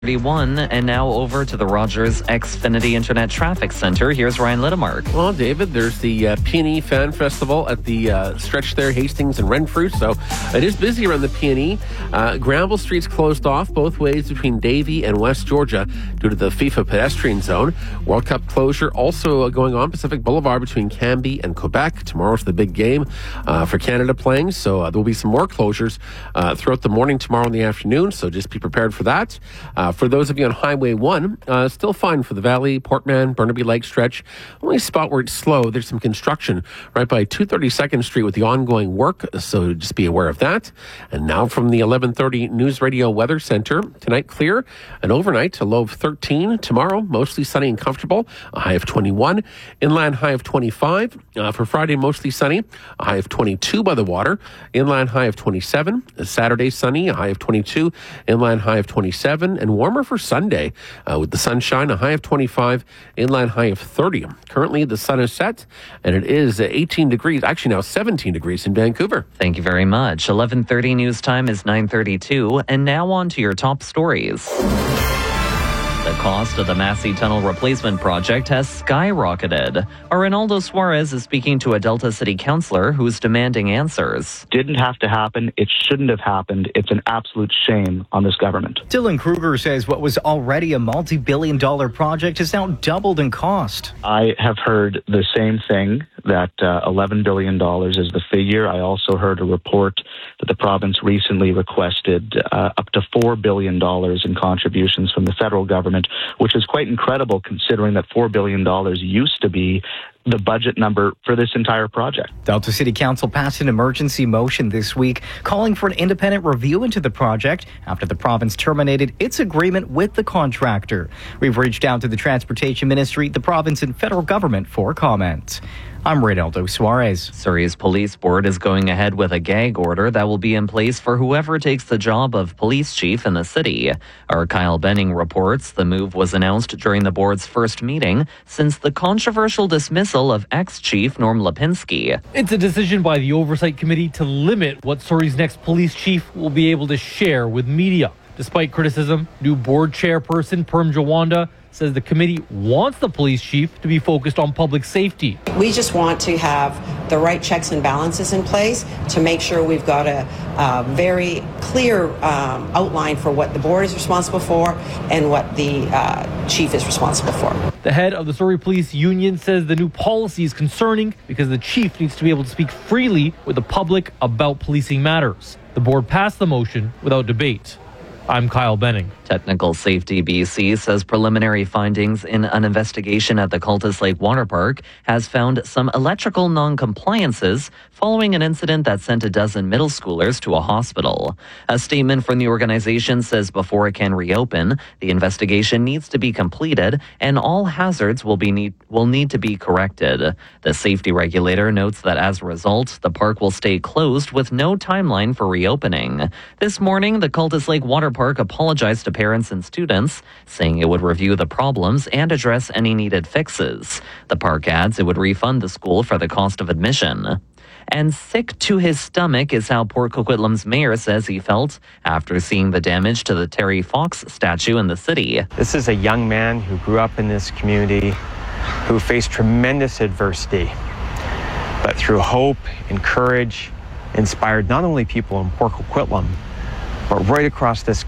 31, and now over to the Rogers Xfinity Internet Traffic Center. Here's Ryan Littemark. Well, David, there's the Peony Fan Festival at the stretch there, Hastings and Renfrew, so it is busy around the Peony. Granville Street's closed off both ways between Davie and West Georgia due to the FIFA pedestrian zone. World Cup closure also going on Pacific Boulevard between Cambie and Quebec. Tomorrow's the big game for Canada playing, so there will be some more closures throughout the morning tomorrow in the afternoon, so just be prepared for that. For those of you on Highway 1, still fine for the Valley, Portman, Burnaby Lake stretch. Only spot where it's slow, there's some construction right by 232nd Street with the ongoing work, so just be aware of that. And now from the 11:30 News Radio Weather Center, tonight clear, and overnight a low of 13. Tomorrow, mostly sunny and comfortable, a high of 21. Inland high of 25. For Friday, mostly sunny, a high of 22 by the water. Inland high of 27. Saturday, sunny, a high of 22. Inland high of 27. And warmer for Sunday with the sunshine, a high of 25, inland high of 30. Currently, the sun is set, and it is 18 degrees, actually now 17 degrees in Vancouver. Thank you very much. 11:30 news time is 9:32, and now on to your top stories. The cost of the Massey Tunnel replacement project has skyrocketed. Arnaldo Suarez is speaking to a Delta City councillor who's demanding answers. Didn't have to happen. It shouldn't have happened. It's an absolute shame on this government. Dylan Kruger says what was already a multi-billion-dollar project has now doubled in cost. I have heard the same thing, that $11 billion is the figure. I also heard a report that the province recently requested up to $4 billion in contributions from the federal government, which is quite incredible considering that $4 billion used to be the budget number for this entire project. Delta City Council passed an emergency motion this week calling for an independent review into the project after the province terminated its agreement with the contractor. We've reached out to the Transportation Ministry, the province and federal government for comment. I'm Reynaldo Suarez. Surrey's police board is going ahead with a gag order that will be in place for whoever takes the job of police chief in the city. Our Kyle Benning reports the move was announced during the board's first meeting since the controversial dismissal of ex-chief Norm Lipinski. It's a decision by the Oversight Committee to limit what Surrey's next police chief will be able to share with media. Despite criticism, new board chairperson Perm Jawanda says the committee wants the police chief to be focused on public safety. We just want to have the right checks and balances in place to make sure we've got a very clear outline for what the board is responsible for and what the chief is responsible for. The head of the Surrey Police Union says the new policy is concerning because the chief needs to be able to speak freely with the public about policing matters. The board passed the motion without debate. I'm Kyle Benning. Technical Safety BC says preliminary findings in an investigation at the Cultus Lake Water Park has found some electrical non-compliances following an incident that sent a dozen middle schoolers to a hospital. A statement from the organization says before it can reopen, the investigation needs to be completed and all hazards will need to be corrected. The safety regulator notes that as a result, the park will stay closed with no timeline for reopening. This morning, the Cultus Lake Water Park apologized to parents and students, saying it would review the problems and address any needed fixes. The park adds it would refund the school for the cost of admission. And sick to his stomach is how Port Coquitlam's mayor says he felt after seeing the damage to the Terry Fox statue in the city. This is a young man who grew up in this community, who faced tremendous adversity, but through hope and courage, inspired not only people in Port Coquitlam, but right across this